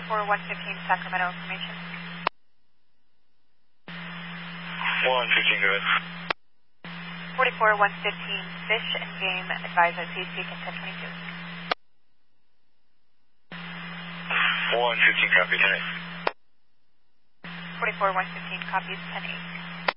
44-115 Sacramento information. 115, go ahead. 44-115 Fish and Game advisor, please speak in 1022. 115, copy, 10-8. 44-115 copies 10-8.